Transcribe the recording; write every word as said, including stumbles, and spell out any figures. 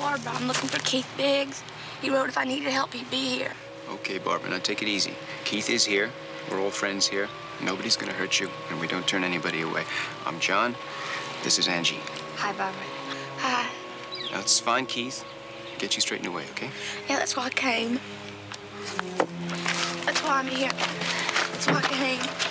Barbara. I'm looking for Keith Biggs. He wrote if I needed help, he'd be here. Okay, Barbara, now take it easy. Keith is here. We're all friends here. Nobody's gonna hurt you, and we don't turn anybody away. I'm John. This is Angie. Hi, Barbara. Hi. That's fine, Keith. Get you straightened away, okay? Yeah, that's why I came. That's why I'm here. That's why I came.